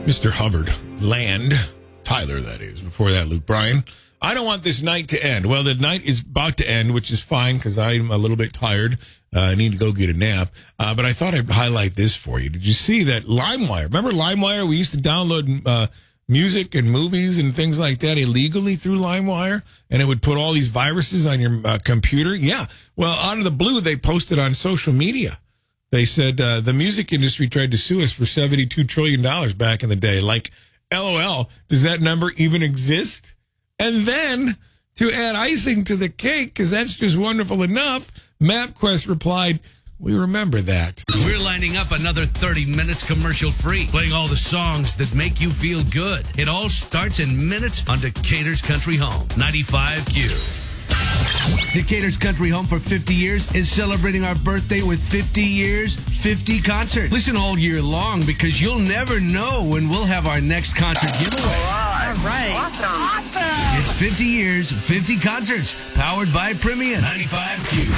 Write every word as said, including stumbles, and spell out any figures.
Mister Hubbard, Land, Tyler, that is. Before that, Luke Bryan. I don't want this night to end. Well, the night is about to end, which is fine because I'm a little bit tired. Uh, I need to go get a nap. Uh, but I thought I'd highlight this for you. Did you see that LimeWire? Remember LimeWire? We used to download uh, music and movies and things like that illegally through LimeWire, and it would put all these viruses on your uh, computer. Yeah. Well, out of the blue, they posted on social media. They said uh, the music industry tried to sue us for seventy-two trillion dollars back in the day. Like, LOL, does that number even exist? And then, to add icing to the cake, because that's just wonderful enough, MapQuest replied, we remember that. We're lining up another thirty minutes commercial-free, playing all the songs that make you feel good. It all starts in minutes on Decatur's Country Home, ninety-five Q. Decatur's Country Home for fifty years is celebrating our birthday with fifty years, fifty concerts. Listen all year long because you'll never know when we'll have our next concert giveaway. All right. All right. Awesome. Awesome. It's fifty years, fifty concerts, powered by Premium. ninety-five Q.